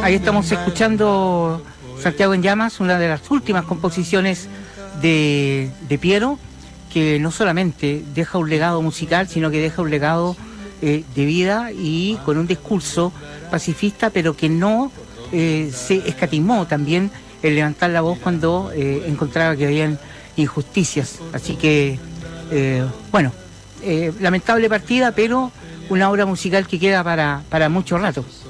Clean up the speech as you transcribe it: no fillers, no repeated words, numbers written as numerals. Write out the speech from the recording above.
Ahí estamos escuchando Santiago en Llamas, una de las últimas composiciones de Piero, que no solamente deja un legado musical, sino que deja un legado de vida y con un discurso pacifista, pero que no se escatimó también en levantar la voz cuando encontraba que habían injusticias. Así que, lamentable partida, pero una obra musical que queda para mucho rato.